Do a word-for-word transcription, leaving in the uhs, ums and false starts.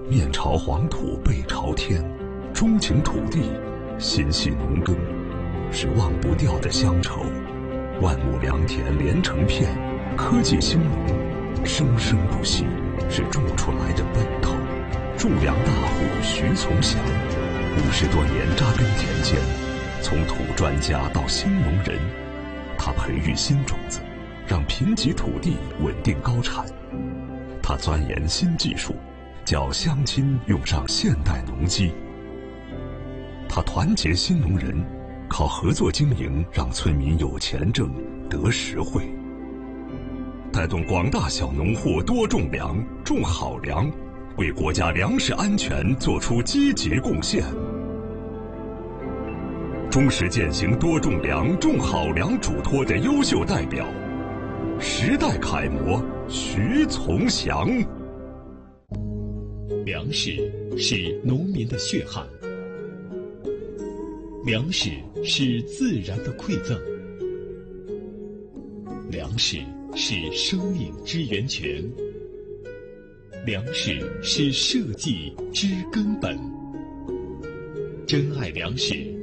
面朝黄土背朝天，钟情土地，心系农耕，是忘不掉的乡愁。万亩良田连成片，科技兴农，生生不息，是种出来的奔头。种粮大户徐从祥，五十多年扎根田间，从土专家到新农人，他培育新种子，让贫瘠土地稳定高产。他钻研新技术，叫乡亲用上现代农机。他团结新农人，靠合作经营让村民有钱挣，得实惠。带动广大小农户多种粮，种好粮，为国家粮食安全做出积极贡献。忠实践行多种粮、种好粮嘱托的优秀代表，时代楷模徐从祥。 粮食是农民的血汗，粮食是自然的馈赠，粮食是生命之源泉，粮食是社稷之根本。珍爱粮食，